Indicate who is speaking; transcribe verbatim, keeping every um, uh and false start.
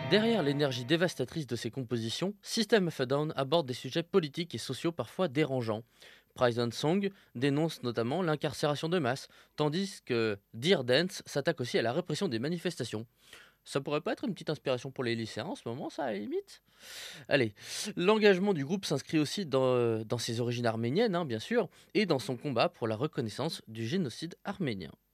Speaker 1: Derrière l'énergie dévastatrice de ses compositions, System of a Down aborde des sujets politiques et sociaux parfois dérangeants. Prison Song dénonce notamment l'incarcération de masse, tandis que Dear Dance s'attaque aussi à la répression des manifestations. Ça pourrait pas être une petite inspiration pour les lycéens en ce moment, ça, à la limite? Allez, l'engagement du groupe s'inscrit aussi dans, euh, dans ses origines arméniennes, hein, bien sûr, et dans son combat pour la reconnaissance du génocide arménien.